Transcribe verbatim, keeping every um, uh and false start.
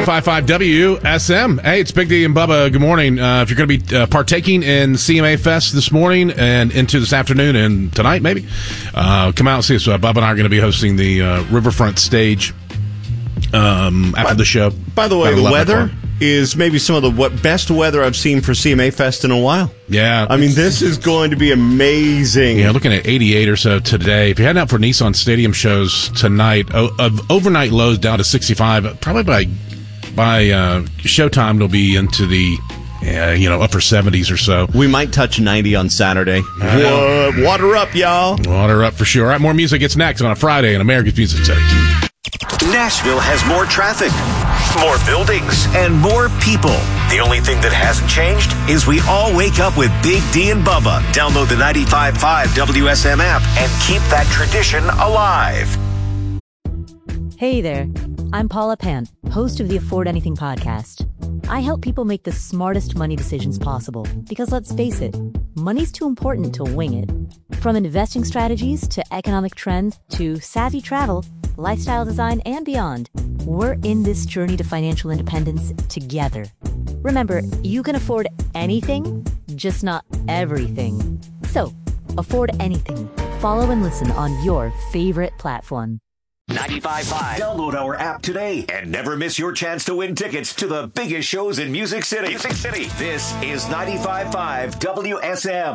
ninety-five point five W S M. Hey, it's Big D and Bubba. Good morning. Uh, if you're going to be uh, partaking in C M A Fest this morning and into this afternoon and tonight, maybe, uh, come out and see us. Uh, Bubba and I are going to be hosting the uh, Riverfront stage um, after by, the show. By the way, the weather is maybe some of the what best weather I've seen for C M A Fest in a while. Yeah. I mean, this is going to be amazing. Yeah, looking at eighty-eight or so today. If you're heading out for Nissan Stadium shows tonight, o- of overnight lows down to sixty-five. Probably by by uh, showtime, it'll be into the uh, you know upper seventies or so. We might touch ninety on Saturday. Whoa, water up, y'all. Water up for sure. All right, more music gets next on a Friday in America's Music City. Nashville has more traffic, more buildings, and more people. The only thing that hasn't changed is we all wake up with Big D and Bubba. Download the ninety-five point five W S M app and keep that tradition alive. Hey there, I'm Paula Pant, host of the Afford Anything podcast. I help people make the smartest money decisions possible because, let's face it, money's too important to wing it. From investing strategies to economic trends to savvy travel, lifestyle design, and beyond, we're in this journey to financial independence together. Remember, you can afford anything, just not everything. So, afford anything. Follow and listen on your favorite platform. ninety-five point five. Download our app today and never miss your chance to win tickets to the biggest shows in Music City. Music City. This is ninety-five point five W S M.